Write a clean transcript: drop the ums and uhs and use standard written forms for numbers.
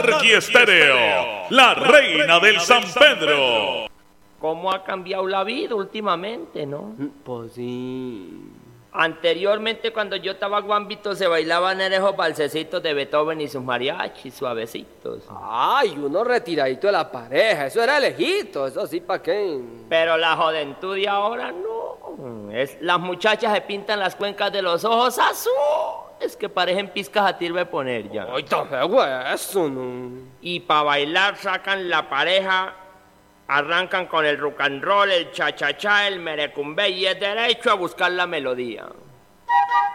Marqui Estéreo, la reina del San Pedro. ¿Cómo ha cambiado la vida últimamente, no? Pues sí. Anteriormente, cuando yo estaba guambito, se bailaban esos balsecitos de Beethoven y sus mariachis suavecitos. Ay, uno retiradito de la pareja, eso era lejito, eso sí, ¿pa' qué? Pero la juventud de ahora no. Las muchachas se pintan las cuencas de los ojos azules que parecen pizcas a tirbe poner ya. Ay, tan feo eso, ¿no? Y para bailar sacan la pareja, arrancan con el rock and roll, el cha-cha-cha, el merecumbe y es derecho a buscar la melodía.